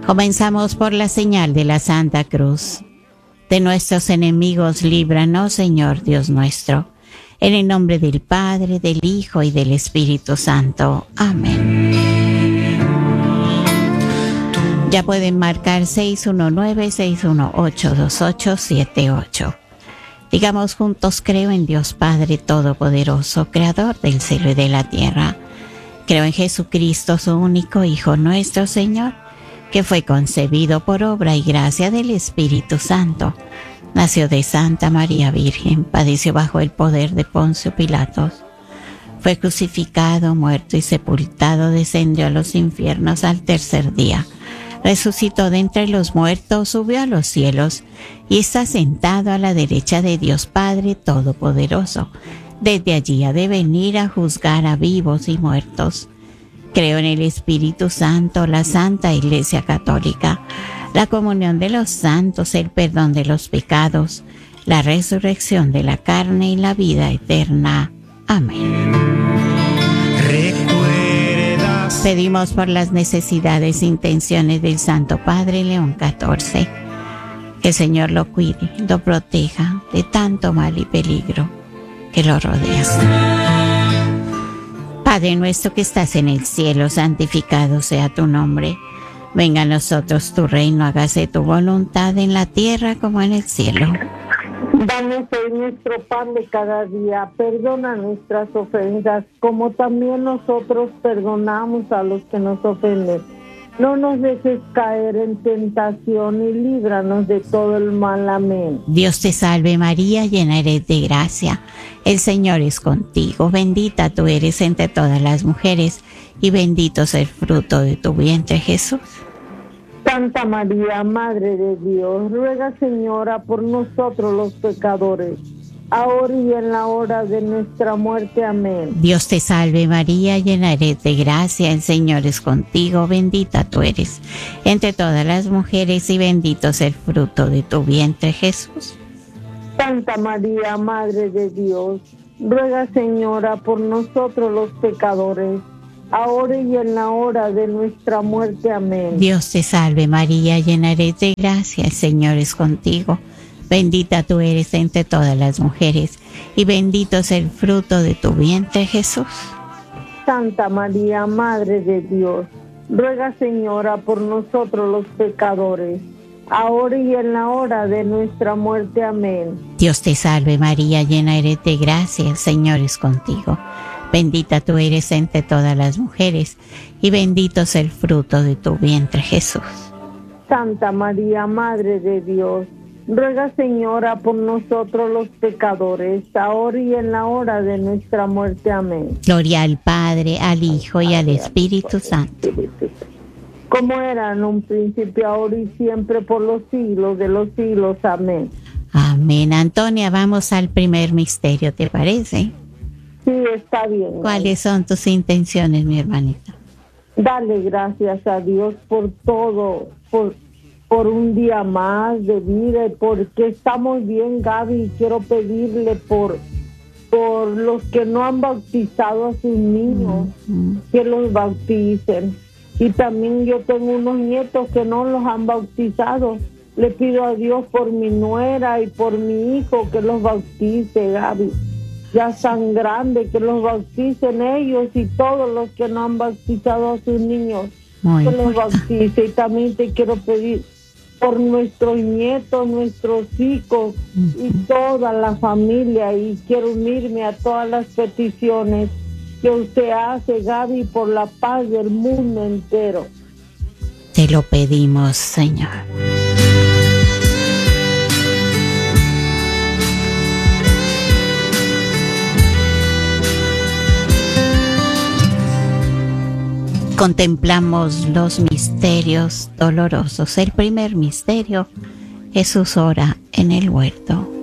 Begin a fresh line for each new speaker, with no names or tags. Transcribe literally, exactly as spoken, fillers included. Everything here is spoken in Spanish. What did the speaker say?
Comenzamos por la señal de la Santa Cruz. De nuestros enemigos, líbranos, Señor Dios nuestro. En el nombre del Padre, del Hijo y del Espíritu Santo. Amén. Ya pueden marcar seis uno nueve, seis uno ocho, dos ocho siete ocho. Digamos juntos: creo en Dios Padre Todopoderoso, Creador del cielo y de la tierra. Creo en Jesucristo, su único Hijo, nuestro Señor, que fue concebido por obra y gracia del Espíritu Santo. Nació de Santa María Virgen, padeció bajo el poder de Poncio Pilatos. Fue crucificado, muerto y sepultado, descendió a los infiernos al tercer día. Resucitó de entre los muertos, subió a los cielos y está sentado a la derecha de Dios Padre Todopoderoso. Desde allí ha de venir a juzgar a vivos y muertos. Creo en el Espíritu Santo, la Santa Iglesia Católica, la comunión de los santos, el perdón de los pecados, la resurrección de la carne y la vida eterna. Amén. Recuerdas. Pedimos por las necesidades e intenciones del Santo Padre León catorce. Que el Señor lo cuide, lo proteja de tanto mal y peligro que lo rodea. Padre nuestro que estás en el cielo, santificado sea tu nombre. Venga a nosotros tu reino, hágase tu voluntad en la tierra como en el cielo.
Danos hoy nuestro pan de cada día, perdona nuestras ofensas, como también nosotros perdonamos a los que nos ofenden. No nos dejes caer en tentación y líbranos de todo el mal. Amén.
Dios te salve María, llena eres de gracia. El Señor es contigo, bendita tú eres entre todas las mujeres y bendito es el fruto de tu vientre, Jesús.
Santa María, Madre de Dios, ruega, Señora, por nosotros los pecadores, ahora y en la hora de nuestra muerte. Amén.
Dios te salve María, llena eres de gracia, el Señor es contigo, bendita tú eres entre todas las mujeres y bendito es el fruto de tu vientre, Jesús.
Santa María, Madre de Dios, ruega, Señora, por nosotros los pecadores, ahora y en la hora de nuestra muerte. Amén.
Dios te salve María, llena eres de gracia, el Señor es contigo. Bendita tú eres entre todas las mujeres y bendito es el fruto de tu vientre, Jesús.
Santa María, Madre de Dios, ruega, Señora, por nosotros los pecadores, ahora y en la hora de nuestra muerte. Amén.
Dios te salve María, llena eres de gracia, el Señor es contigo. Bendita tú eres entre todas las mujeres y bendito es el fruto de tu vientre, Jesús.
Santa María, Madre de Dios, ruega, Señora, por nosotros los pecadores, ahora y en la hora de nuestra muerte. Amén.
Gloria al Padre, al Hijo y al Espíritu Santo.
Como era en un principio, ahora y siempre, por los siglos de los siglos. Amén.
Amén. Antonia, vamos al primer misterio, ¿te parece?
Sí, está bien.
¿Cuáles son tus intenciones, mi hermanita?
Dale gracias a Dios por todo, por, por un día más de vida y porque estamos bien, Gaby. Quiero pedirle por, por los que no han bautizado a sus niños, uh-huh. que los bauticen. Y también yo tengo unos nietos que no los han bautizado. Le pido a Dios por mi nuera y por mi hijo que los bautice, Gaby. Ya están grandes, que los bauticen ellos y todos los que no han bautizado a sus niños, Muy que los bautice. Y también te quiero pedir por nuestros nietos, nuestros hijos uh-huh. y toda la familia. Y quiero unirme a todas las peticiones que usted hace, Gaby, por la paz del mundo entero.
Te lo pedimos, Señor. Contemplamos los misterios dolorosos. El primer misterio, Jesús ora en el huerto.